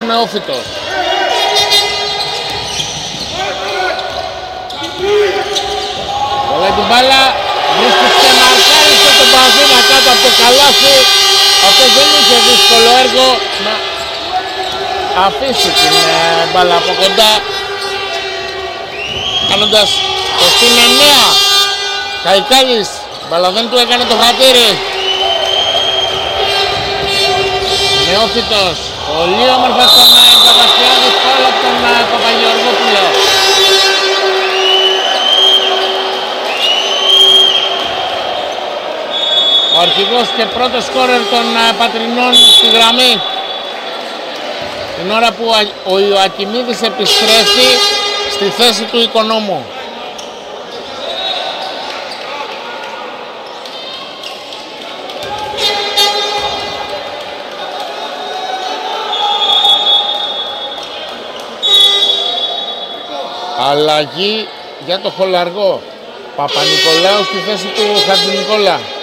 Νεόφυτος. Κολλάει την μπάλα, βρίσκεται μαρκάριστο τον Παζίνα κάτω από το καλάθι. Αυτό δεν είχε δύσκολο έργο να αφήσει την μπάλα από κοντά, κάνοντας το στην 9. Καϊκάλης, μπάλα δεν του έκανε το χατήρι. Νεόφυτος, πολύ όμορφα στον Παπασιάδη, φάουλ από τον Παπαγεωργόπουλο. Ο αρχηγός και πρώτος σκόρερ των Πατρινών στη γραμμή. Την ώρα που ο Ιωακιμίδης επιστρέφει στη θέση του Οικονόμου. Αλλαγή για το Χολαργό. Παπα-Νικολάου στη θέση του Χατζηνικόλα.